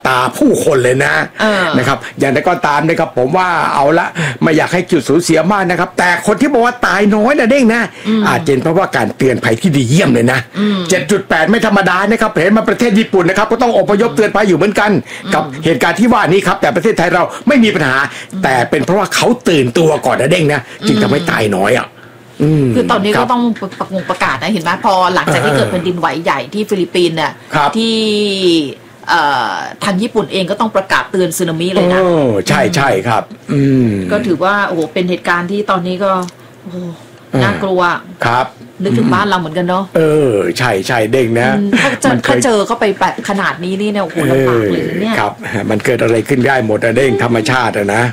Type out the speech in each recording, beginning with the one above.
ตาผู้คนเลยนะครับอย่างไรก็ตามนะครับผมว่าเอาละไม่อยากให้จุดสูญเสียมากนะครับแต่คนที่บอกว่าตายน้อยนะเด้งนะอาจจะเป็นเพราะว่าการเตือนภัยที่ดีเยี่ยมเลยนะ 7.8 ไม่ธรรมดานะครับเห็นมาประเทศญี่ปุ่นนะครับก็ต้องอพยพเตือนภัยอยู่เหมือนกันกับเหตุการณ์ที่ว่านี้ครับแต่ประเทศไทยเราไม่มีปัญหาแต่เป็นเพราะว่าเขาตื่นตัวก่อนนะเด้งนะจึงทำให้ตายน้อยคือตอนนี้ก็ต้องประกาศนะเห็นไหมพอหลังจากที่เกิดแผ่นดินไหวใหญ่ที่ฟิลิปปินส์เนี่ยที่ทางญี่ปุ่นเองก็ต้องประกาศเตือนสึนามิเลยนะใช่ครับก็ถือว่าโอ้โหเป็นเหตุการณ์ที่ตอนนี้ก็โอ้โหน่ากลัวครับนึกถึงบ้านเราเหมือนกันเนาะใช่เด้งนะถ้าเจอเข้าไปแบบขนาดนี้นี่เนี่ยโอ้โหลำบากเลยเนี่ยครับมันเกิดอะไรขึ้นได้หมดนะเด้งธรรมชาตินะ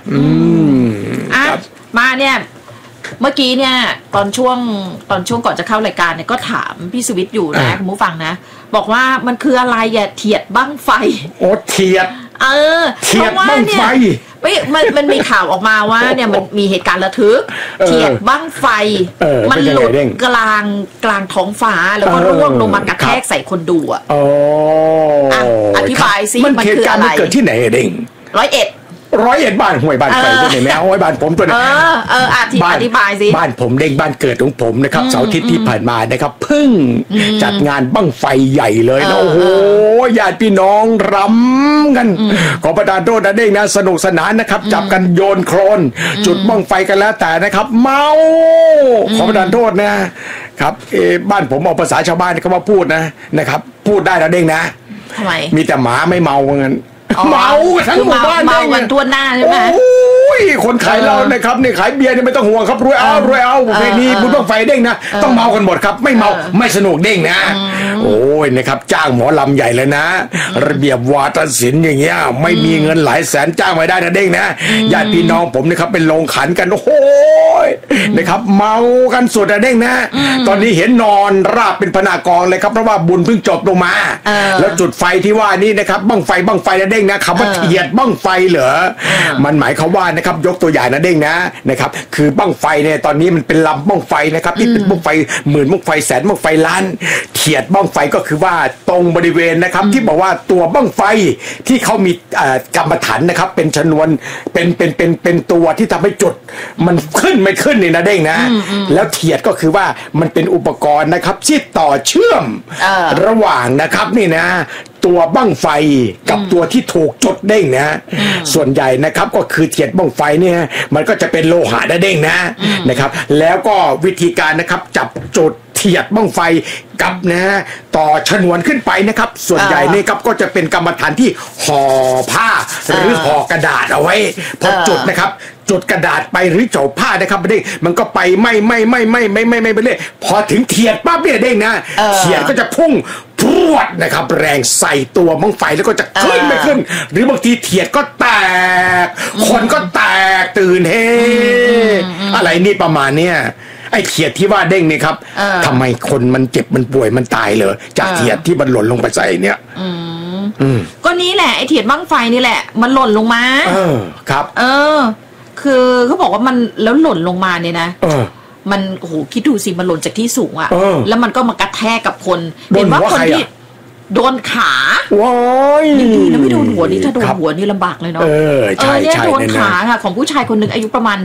มาเนี่ยเมื่อกี้เนี่ยตอนช่วงก่อนจะเข้ารายการเนี่ยก็ถามพี่สวิทย์อยู่นะคุณผู้ฟังนะบอกว่ามันคืออะไรเถียดบั้งไฟโอ้เถียดเถียดบั้งไฟมันมีข่าวออกมาว่าเนี่ยมันมีเหตุการณ์ระทึกเถียดบั้งไฟมันหลุดกลางท้องฟ้าแล้วก็ร่วงลงมากระแทกใส่คนดูอธิบายซิมันคืออะไรเกิดที่ไหนเด้ง101บ้านห่วยบ้านไฟตัวไหนแมวห้วยบ้านผมตัวไหนอธิบายสิบ้านผมเด้งบ้านเกิดของผมนะครับเสาร์อาทิตย์ที่ผ่านมานะครับเพิ่งจัดงานบั้งไฟใหญ่เลยนะโอ้โหญาติพี่น้องรำกันขอประทานโทษนะเด้งนะสนุกสนานนะครับจับกันโยนโครนจุดบั้งไฟกันแล้วแต่นะครับเมาขอประทานโทษนะครับบ้านผมเอาภาษาชาวบ้านเขามาพูดนะครับพูดได้นะเด้งนะทำไมมีแต่หมาไม่เมาเงี้ยเมาทั้งหมู่บ้านเมากันทั่วหน้าใช่ไหมคนขายเรานะครับนี่ขายเบียร์นี่ไม่ต้องห่วงครับรวยเอาประเพณีบุญบั้งไฟเด้งนะต้องเมากันหมดครับไม่เมาไม่สนุกเด้งนะโอ้ยนะครับจ้างหมอลำใหญ่เลยนะระเบียบวาทศิลป์อย่างเงี้ยไม่มีเงินหลายแสนจ้างไม่ได้นะเด้งนะญาติพี่น้องผมนะครับเป็นโรงขันกันโอ้โหนะครับเมากันสุดนะเด้งนะตอนนี้เห็นนอนราบเป็นพนากองเลยครับเพราะว่าบุญเพิ่งจบลงมาแล้วจุดไฟที่ว่านี่นะครับบั้งไฟนะเด้งนะคำว่าเถียดบั้งไฟเหรอมันหมายความว่านะครับยกตัวอย่างนะเด้งนะครับคือบั้งไฟเนี่ยตอนนี้มันเป็นลำบั้งไฟนะครับที่เป็นบั้งไฟหมื่นบั้งไฟแสนบั้งไฟล้านเถียดบั้งไฟก็คือว่าตรงบริเวณนะครับที่บอกว่าตัวบั้งไฟที่เขามีกรรมฐานนะครับเป็นชนวนเป็นตัวที่ทำให้จุดมันขึ้นไม่ขึ้นนี่นะเด้งนะแล้วเถียดก็คือว่ามันเป็นอุปกรณ์นะครับที่ต่อเชื่อมระหว่างนะครับนี่นะตัวบั้งไฟกับตัวที่ถูกจุดเด้งนะส่วนใหญ่นะครับก็คือเถียดบั้งไฟเนี่ยมันก็จะเป็นโลหะเด้งนะครับแล้วก็วิธีการนะครับจับจุดเถียดบั้งไฟกับต่อชนวนขึ้นไปนะครับส่วนใหญ่นี่ครับก็จะเป็นกรรมฐานที่ห่อผ้าหรือห่อกระดาษเอาไว้พอจุดนะครับจุดกระดาษไปหรือเจ้าผ้านะครับเด้งมันก็ไปไม่ไปเลยพอถึงเถียดปั๊บเนี่ยเด้งนะเถียดก็จะพุ่งพรวดนะครับแรงใส่ตัวบั้งไฟแล้วก็จะขึ้นไม่ขึ้นหรือบางทีเถียดก็แตกคนก็แตกตื่นเฮอะไรนี่ประมาณเนี้ยไอ้เถียดที่ว่าเด้งนี่ครับทำไมคนมันเจ็บมันป่วยมันตายเหรอจากเถียดที่มันหล่นลงไปใส่เนี่ยก็นี้แหละไอ้เถียดบั้งไฟนี่แหละมันหล่นลงมาครับคือเขาบอกว่ามันแล้วหล่นลงมาเนี่ยนะมันโอ้โหคิดดูสิมันหล่นจากที่สูงอะแล้วมันก็มากระแทกกับคนเห็นว่าคนที่โดนขาว้ายดีนะไม่โดนหัวนี่ถ้าโดนหัวนี่ลำบากเลยเนาะใช่เนี่ยโดนขาค่ะของผู้ชายคนหนึ่งอายุประมาณ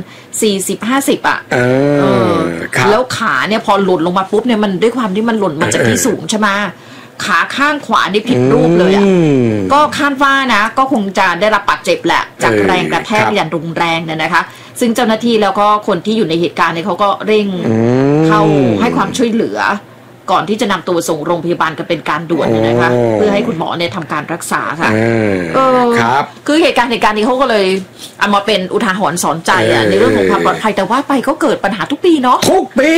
40-50อ่ะแล้วขาเนี่ยพอหล่นลงมาปุ๊บเนี่ยมันด้วยความที่มันหล่นมาจากที่สูงใช่ไหมขาข้างขวานี่ผิดรูปเลยอ่ะก็คาดว่านะก็คงจะได้รับบาดเจ็บแหละจากแรงกระแทกอย่างรุนแรงเนี่ยนะคะซึ่งเจ้าหน้าที่แล้วก็คนที่อยู่ในเหตุการณ์เนี่ยเขาก็เร่งเข้าให้ความช่วยเหลือก่อนที่จะนำตัวส่งโรงพยาบาลกันเป็นการด่วนนะคะเพื่อให้คุณหมอเนี่ยทำการรักษาค่ะครับคือเหตุการณ์นี้เขาก็เลยเอามาเป็นอุทาหรณ์สอนใจในเรื่องของความปลอดภัยแต่ว่าไปก็เกิดปัญหาทุกปีเนาะทุกปี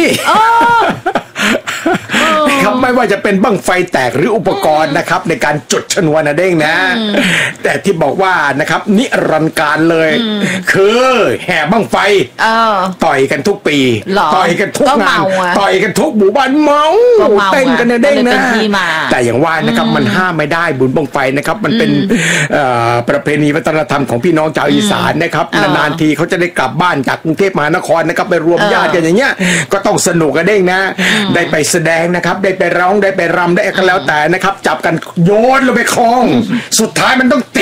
ครับไม่ว่าจะเป็นบั้งไฟแตกหรืออุปกรณ์นะครับในการจุดชนวนนะเด้งนะแต่ที่บอกว่านะครับนิรันดร์การเลยคือแห่บั้งไฟต่อยกันทุกปีต่อยกันทุกงานต่อยกันทุกหมู่บ้านเมาเต้นกันนะเด้งนะแต่อย่างว่านะครับมันห้ามไม่ได้บุญบั้งไฟนะครับมันเป็นประเพณีวัฒนธรรมของพี่น้องชาวอีสานนะครับนานๆทีเขาจะได้กลับบ้านจากกรุงเทพมหานครนะครับไปรวมญาติกันอย่างเงี้ยก็ต้องสนุกกันเด้งนะได้ไปแสดงนะครับได้ไปร้องได้ไปรำได้ก็แล้วแต่นะครับจับกันโยนลงไปคลองสุดท้ายมันต้องติด